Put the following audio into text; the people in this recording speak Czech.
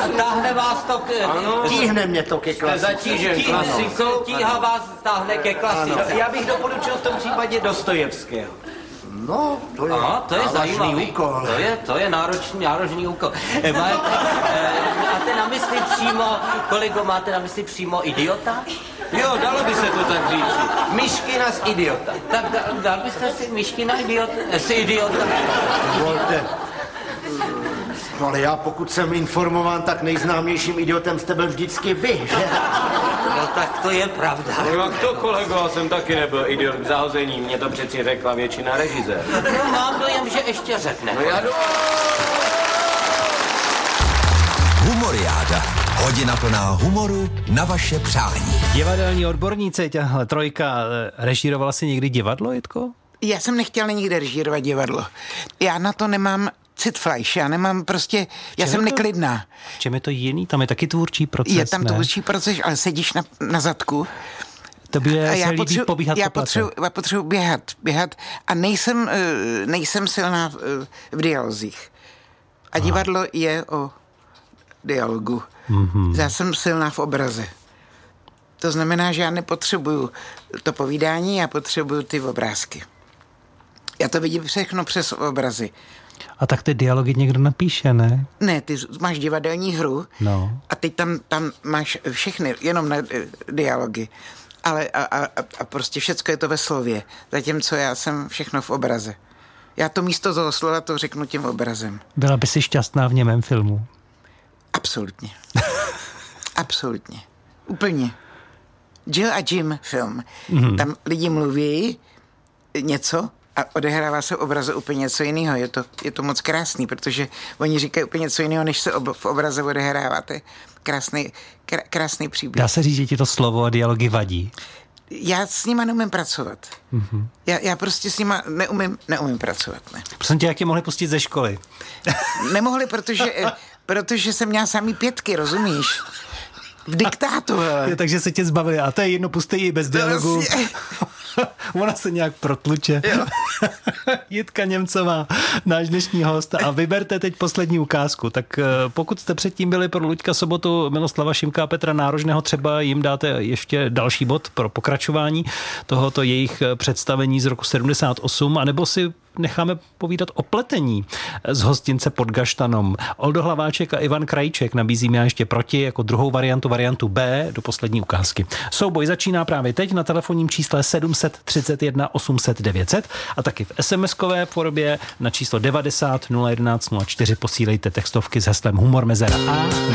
táhne vás to Tíhne mě to ke klasice. Zatížen klasikou. Tíha vás táhne ke klasice. Já bych doporučil v tom případě Dostojevského. No, to je, to je zajímavý úkol. To je náročný úkol. Máte na mysli přímo, kolego, máte na mysli přímo idiota? Jo, dalo by se to tak říci. Myškina z idiota. Tak dal byste si Myškina z idiota? Dovolte. No ale já, pokud jsem informován, tak nejznámějším idiotem jste byl vždycky vy, že? No tak to je pravda. No jak to, kolego, jsem taky nebyl idiot k zahození. Mě to přeci řekla většina režisér. No, mám dojem, že ještě řekne. No já Humoriáda. Hodina plná humoru na vaše přání. Divadelní odborníci, tahle trojka, režírovala si někdy divadlo, Jitko? Já jsem nechtěla nikdy režírovat divadlo. Já na to nemám citfleisch, já nemám prostě, já jsem neklidná. V čem je to jiný? Tam je taky tvůrčí proces, je tam tvůrčí proces, ale sedíš na zadku. Tobě se líbí pobíhat po place. Já potřebuji běhat a nejsem silná v dialozích. A divadlo je o dialogu. Mm-hmm. Já jsem silná v obraze. To znamená, že já nepotřebuju to povídání, já potřebuju ty obrázky. Já to vidím všechno přes obrazy. A tak ty dialogy někdo napíše, ne? Ne, ty máš divadelní hru a teď tam máš všechny, jenom dialogy. Ale a prostě všecko je to ve slově. Zatímco já jsem všechno v obraze. Já to místo toho slova to řeknu tím obrazem. Byla by si šťastná v němém filmu? Absolutně. Absolutně. Úplně. Jill a Jim film. Mm-hmm. Tam lidi mluví něco a odehrává se v obraze úplně něco jiného. Je to moc krásný, protože oni říkají úplně něco jiného, než se v obraze odehrává. To je krásný příběh. Dá se říct, že ti to slovo a dialogy vadí? Já s nima neumím pracovat. Mm-hmm. Já prostě s nima neumím pracovat. Ne. Prosím tě, jak tě mohli pustit ze školy? Nemohli, protože jsem měla samý 5, rozumíš? V diktátu. Takže se tě zbavili. A to je jedno, pustej ji bez dialogu. Ona se nějak protluče. Jitka Němcová, náš dnešní host. A vyberte teď poslední ukázku. Tak pokud jste předtím byli pro Luďka Sobotu, Miloslava Šimka a Petra Nárožného, třeba jim dáte ještě další bod pro pokračování tohoto jejich představení z roku 78, anebo si necháme povídat o pletení z hostince pod Gaštanom. Oldo Hlaváček a Ivan Krajíček nabízím já ještě proti jako druhou variantu B do poslední ukázky. Souboj začíná právě teď na telefonním čísle 731 800 900 a taky v SMS-kové podobě na číslo 90 011 04 posílejte textovky s heslem Humor Mezera A